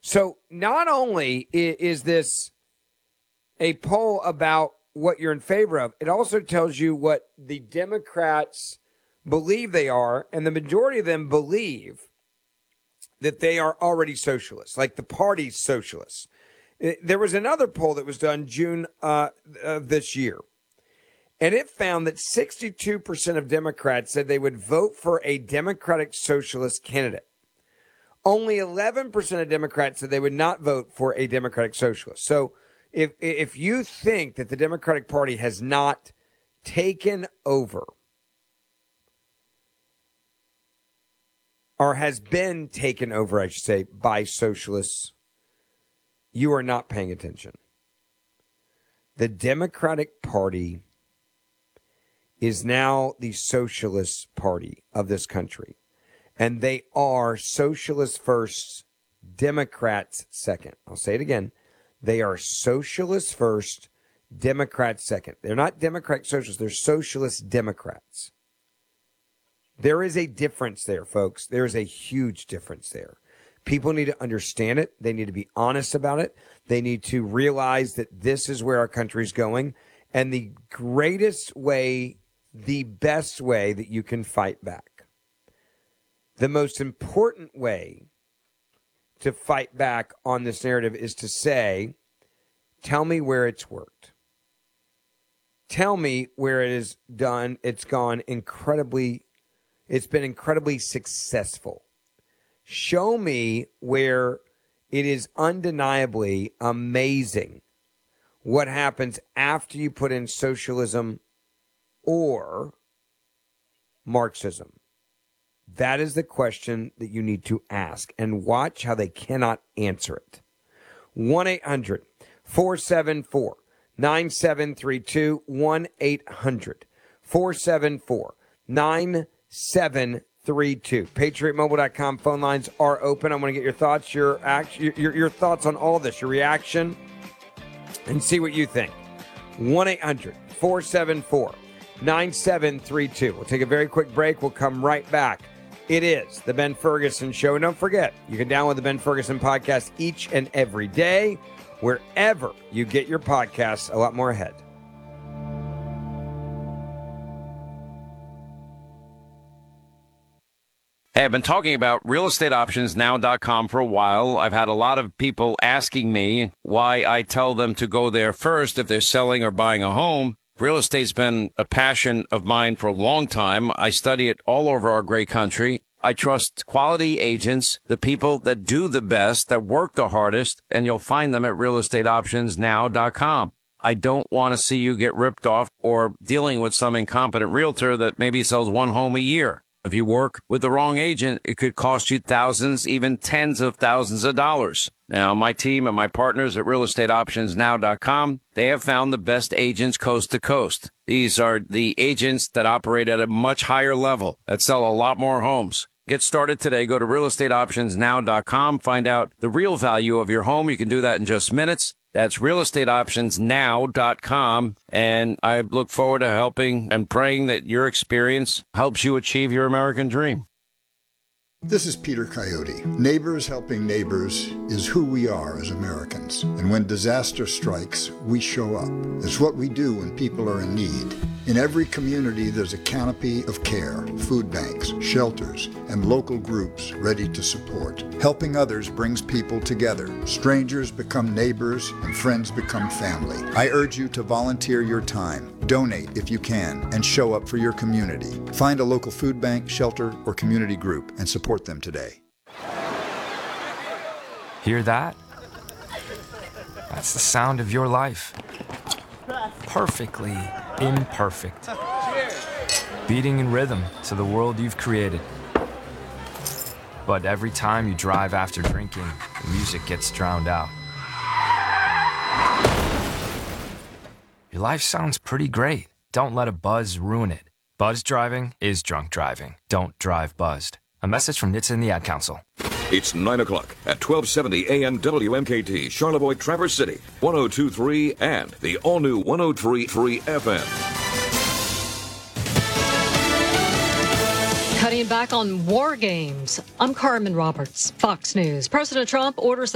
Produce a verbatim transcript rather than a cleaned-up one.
So not only is this a poll about what you're in favor of, it also tells you what the Democrats believe they are, and the majority of them believe that they are already socialists, like the party's socialists. There was another poll that was done June uh, of this year, and it found that sixty-two percent of Democrats said they would vote for a Democratic Socialist candidate. Only eleven percent of Democrats said they would not vote for a Democratic Socialist. So if if you think that the Democratic Party has not taken over or has been taken over, I should say, by socialists, you are not paying attention. The Democratic Party is now the socialist party of this country. And they are socialists first, Democrats second. I'll say it again. They are socialists first, Democrats second. They're not Democratic socialists. They're socialist Democrats. There is a difference there, folks. There is a huge difference there. People need to understand it. They need to be honest about it. They need to realize that this is where our country is going. And the greatest way, the best way that you can fight back, the most important way to fight back on this narrative is to say, tell me where it's worked. Tell me where it is done. It's gone incredibly, it's been incredibly successful. Show me where it is undeniably amazing what happens after you put in socialism or Marxism. That is the question that you need to ask, and watch how they cannot answer it. one eight hundred four seven four nine seven three two, one eight hundred four seven four nine seven three two. Patriot Mobile dot com phone lines are open. I want to get your thoughts, your, act, your, your thoughts on all this, your reaction, and see what you think. one eight hundred four seven four nine seven three two. We'll take a very quick break. We'll come right back. It is the Ben Ferguson Show. And don't forget, you can download the Ben Ferguson podcast each and every day, wherever you get your podcasts. A lot more ahead. Hey, I've been talking about real estate options now dot com for a while. I've had a lot of people asking me why I tell them to go there first if they're selling or buying a home. Real estate's been a passion of mine for a long time. I study it all over our great country. I trust quality agents, the people that do the best, that work the hardest, and you'll find them at real estate options now dot com. I don't want to see you get ripped off or dealing with some incompetent realtor that maybe sells one home a year. If you work with the wrong agent, it could cost you thousands, even tens of thousands of dollars. Now, my team and my partners at real estate options now dot com, they have found the best agents coast to coast. These are the agents that operate at a much higher level, that sell a lot more homes. Get started today. Go to real estate options now dot com. Find out the real value of your home. You can do that in just minutes. That's real estate options now dot com. And I look forward to helping and praying that your experience helps you achieve your American dream. This is Peter Coyote. Neighbors helping neighbors is who we are as Americans. And when disaster strikes, we show up. It's what we do when people are in need. In every community, there's a canopy of care, food banks, shelters, and local groups ready to support. Helping others brings people together. Strangers become neighbors, and friends become family. I urge you to volunteer your time, donate if you can, and show up for your community. Find a local food bank, shelter, or community group and support them today. Hear that? That's the sound of your life. Perfectly imperfect. Beating in rhythm to the world you've created. But every time you drive after drinking, the music gets drowned out. Your life sounds pretty great. Don't let a buzz ruin it. Buzz driving is drunk driving. Don't drive buzzed. A message from N H T S A and the Ad Council. It's nine o'clock at twelve seventy A M W M K T, Charlevoix, Traverse City, one oh two point three, and the all-new one oh three point three F M. Cutting back on war games. I'm Carmen Roberts, Fox News. President Trump orders the